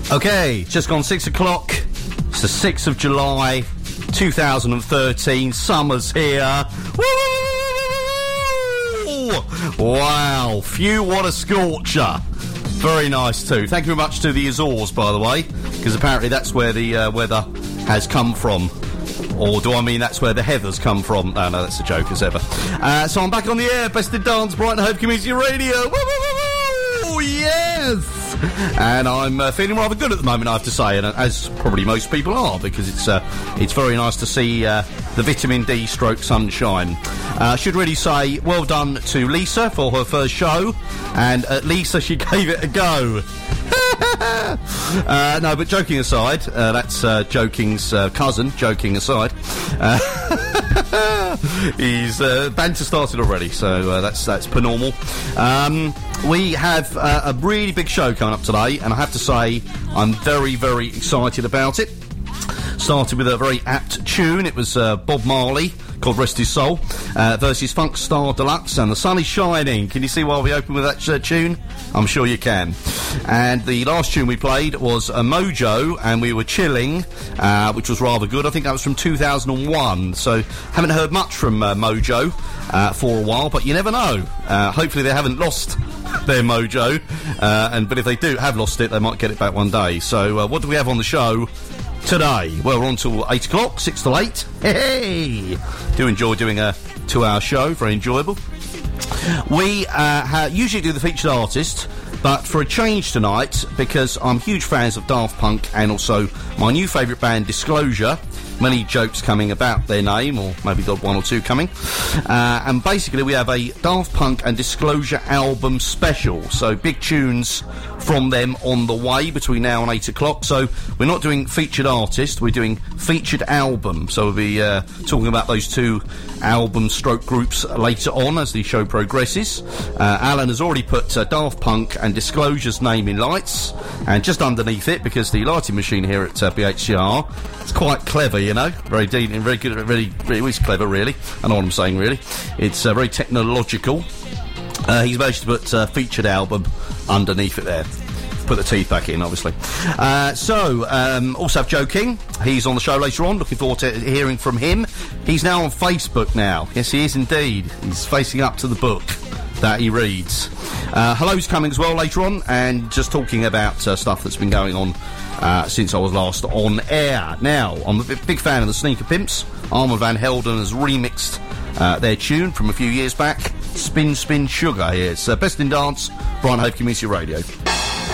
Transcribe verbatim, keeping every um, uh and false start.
Okay, just gone six o'clock. It's the sixth of July, two thousand thirteen. Summer's here. Woo! Wow, phew, what a scorcher. Very nice too. Thank you very much to the Azores, by the way, because apparently that's where the uh, weather has come from. Or do I mean that's where the heather's come from? No, no, that's a joke as ever. Uh, so I'm back on the air, Best in Dance, Brighton Hove Community Radio. Woo, woo, woo, woo! Yes! And I'm uh, feeling rather good at the moment, I have to say, and as probably most people are, because it's uh, it's very nice to see uh, the vitamin D stroke sunshine. I uh, should really say well done to Lisa for her first show, and at Lisa she gave it a go. uh, no, but joking aside, uh, that's uh, Joking's uh, cousin, joking aside. Uh, he's uh, banter started already, so uh, that's that's per normal. Um, we have uh, a really big show coming up today, and I have to say I'm very, very excited about it. Started with a very apt tune. It was uh, Bob Marley, God rest his soul, uh, versus Funk Star Deluxe, and the sun is shining. Can you see why we open with that uh, tune? I'm sure you can. And the last tune we played was uh, Mojo, and we were chilling, uh, which was rather good. I think that was from two thousand one, so haven't heard much from uh, Mojo uh, for a while, but you never know. Uh, hopefully they haven't lost their mojo, uh, and but if they do have lost it, they might get it back one day. So uh, what do we have on the show today? Well, we're on till eight o'clock, six till eight. Hey, do enjoy doing a two-hour show, very enjoyable. We uh, ha- usually do the featured artist, but for a change tonight, because I'm huge fans of Daft Punk and also my new favourite band, Disclosure. Many jokes coming about their name, or maybe got one or two coming. Uh, and basically we have a Daft Punk and Disclosure album special, so big tunes from them on the way between now and eight o'clock. So we're not doing featured artist, we're doing featured album. So we'll be uh, talking about those two album stroke groups later on as the show progresses. Uh, Alan has already put uh, Daft Punk and Disclosure's name in lights, and just underneath it, because the lighting machine here at uh, B H C R, it's quite clever, you know, very deep and very good, really, really, it is clever, really. I know what I'm saying, really. It's uh, very technological. Uh, he's managed to put uh, featured album underneath it there. Put the teeth back in, obviously. Uh, so, um, also have Joe King. He's on the show later on. Looking forward to hearing from him. He's now on Facebook now. Yes, he is indeed. He's facing up to the book that he reads. Uh, Hello's coming as well later on, and just talking about uh, stuff that's been going on uh, since I was last on air. Now, I'm a big fan of the Sneaker Pimps. Armand Van Helden has remixed uh, their tune from a few years back. Spin, Spin, Sugar. Here it's uh, Best in Dance, Brighton Hove Community Radio.